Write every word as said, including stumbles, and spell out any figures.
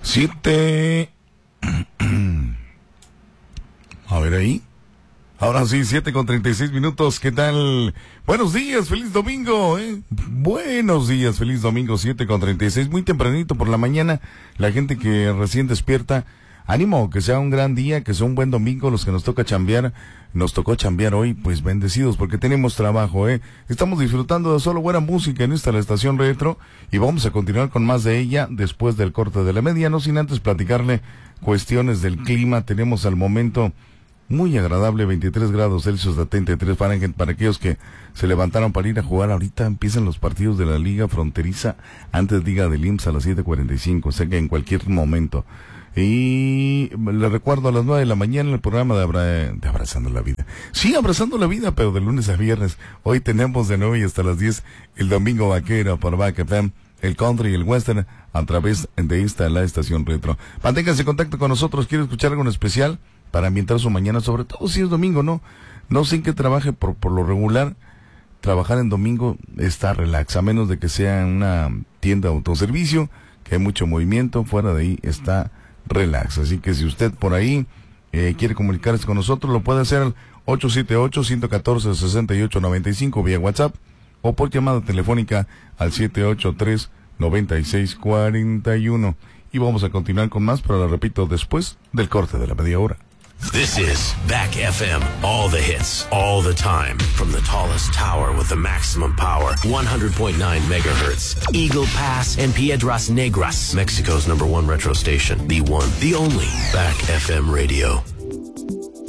Siete. A ver ahí. Ahora sí, siete con treinta y seis minutos. ¿Qué tal? Buenos días, feliz domingo, ¿eh? Buenos días, feliz domingo, siete con treinta y seis. Muy tempranito por la mañana. La gente que recién despierta. Ánimo, que sea un gran día, que sea un buen domingo. Los que nos toca chambear, nos tocó chambear hoy, pues bendecidos, porque tenemos trabajo, ¿eh? Estamos disfrutando de solo buena música en esta la estación retro, y vamos a continuar con más de ella después del corte de la media, no sin antes platicarle cuestiones del clima. Tenemos al momento muy agradable, veintitrés grados Celsius de treinta y tres Fahrenheit para aquellos que se levantaron para ir a jugar. Ahorita empiezan los partidos de la Liga Fronteriza, antes Liga del I M S S a las siete cuarenta y cinco, o sea que en cualquier momento. Y le recuerdo a las nueve de la mañana el programa de, Abra, de Abrazando la Vida. Sí, Abrazando la Vida, pero de lunes a viernes. Hoy tenemos de nueve y hasta las diez el Domingo Vaquero por Back F M, el country y el western a través de esta la estación retro. Manténganse en contacto con nosotros. ¿Quiere escuchar algo en especial para ambientar su mañana? Sobre todo si es domingo, ¿no? No sé en qué trabaje, por, por lo regular, trabajar en domingo está relax, a menos de que sea una tienda de autoservicio, que hay mucho movimiento. Fuera de ahí está relax. Así que si usted por ahí eh, quiere comunicarse con nosotros, lo puede hacer al ocho siete ocho, uno uno cuatro, seis ocho nueve cinco vía WhatsApp o por llamada telefónica al siete ocho tres, nueve seis cuatro uno. Y vamos a continuar con más, pero lo repito, después del corte de la media hora. This is Back F M. All the hits, all the time. From the tallest tower with the maximum power. one hundred point nine megahertz. Eagle Pass and Piedras Negras. Mexico's number one retro station. The one, the only. Back F M Radio.